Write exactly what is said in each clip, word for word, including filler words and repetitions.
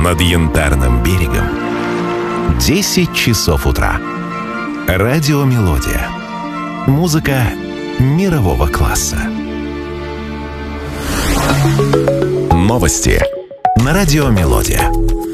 над Янтарным берегом десять часов утра. Радиомелодия. Музыка мирового класса. Новости на Радиомелодия.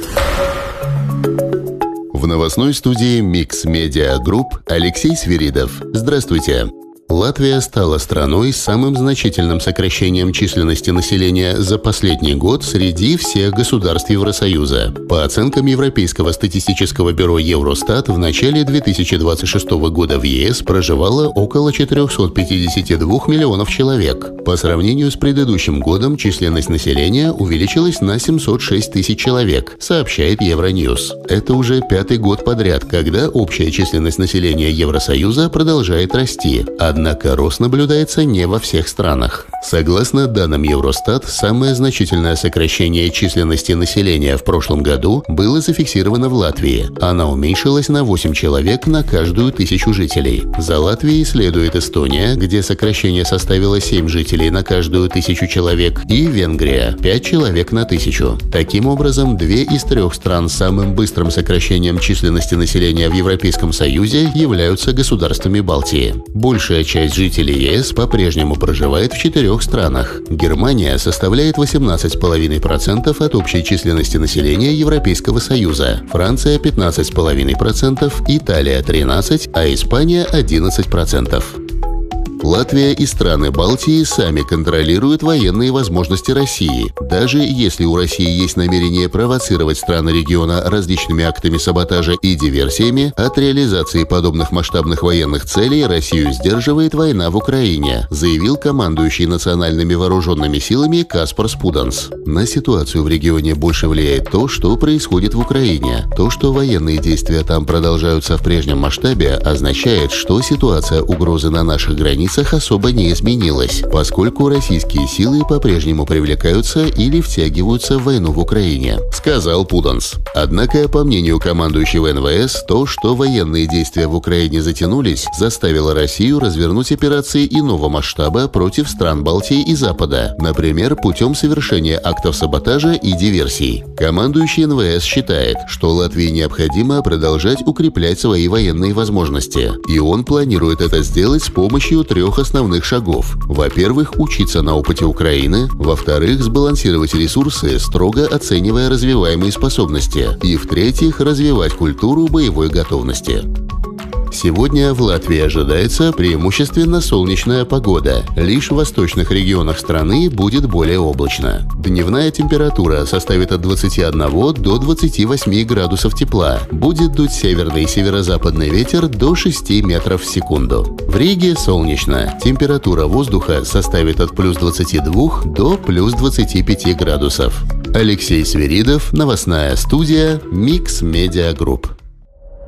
В новостной студии Mix Media Group Алексей Свиридов. Здравствуйте. Латвия стала страной с самым значительным сокращением численности населения за последний год среди всех государств Евросоюза. По оценкам Европейского статистического бюро Евростат, в начале две тысячи двадцать шестого года в ЕС проживало около четыреста пятьдесят два миллионов человек. По сравнению с предыдущим годом численность населения увеличилась на семьсот шесть тысяч человек, сообщает Евроньюз. Это уже пятый год подряд, когда общая численность населения Евросоюза продолжает расти. Однако рост наблюдается не во всех странах. Согласно данным Евростат, самое значительное сокращение численности населения в прошлом году было зафиксировано в Латвии. Она уменьшилась на восемь человек на каждую тысячу жителей. За Латвией следует Эстония, где сокращение составило семь жителей на каждую тысячу человек, и Венгрия – пять человек на тысячу. Таким образом, две из трех стран с самым быстрым сокращением численности населения в Европейском Союзе являются государствами Балтии. Большая часть жителей ЕС по-прежнему проживает в четырех странах. Германия составляет восемнадцать целых пять десятых процента от общей численности населения Европейского Союза, Франция – пятнадцать целых пять десятых процента, Италия – тринадцать процентов, а Испания – одиннадцать процентов. Латвия и страны Балтии сами контролируют военные возможности России. Даже если у России есть намерение провоцировать страны региона различными актами саботажа и диверсиями, от реализации подобных масштабных военных целей Россию сдерживает война в Украине, заявил командующий национальными вооруженными силами Каспар Спуданс. На ситуацию в регионе больше влияет то, что происходит в Украине. То, что военные действия там продолжаются в прежнем масштабе, означает, что ситуация угрозы на наших границах особо не изменилась, поскольку российские силы по-прежнему привлекаются или втягиваются в войну в Украине, сказал Пуданс. Однако, по мнению командующего эн вэ эс, то, что военные действия в Украине затянулись, заставило Россию развернуть операции иного масштаба против стран Балтии и Запада, например, путем совершения актов саботажа и диверсий. Командующий эн вэ эс считает, что Латвии необходимо продолжать укреплять свои военные возможности, и он планирует это сделать с помощью трех трех основных шагов. Во-первых, учиться на опыте Украины. Во-вторых, сбалансировать ресурсы, строго оценивая развиваемые способности. И в-третьих, развивать культуру боевой готовности. Сегодня в Латвии ожидается преимущественно солнечная погода. Лишь в восточных регионах страны будет более облачно. Дневная температура составит от двадцати одного до двадцати восьми градусов тепла. Будет дуть северный и северо-западный ветер до шести метров в секунду. В Риге солнечно. Температура воздуха составит от плюс двадцати двух до плюс двадцати пяти градусов. Алексей Свиридов, новостная студия Mix Media Group.